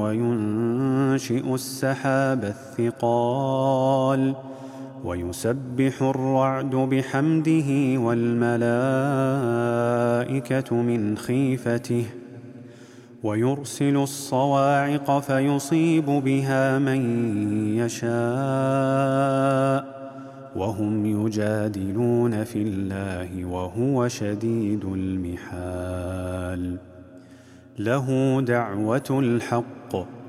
وينشئ السحاب الثقال ويسبح الرعد بحمده والملائكة من خيفته ويرسل الصواعق فيصيب بها من يشاء وهم يجادلون في الله وهو شديد المحال له دعوة الحق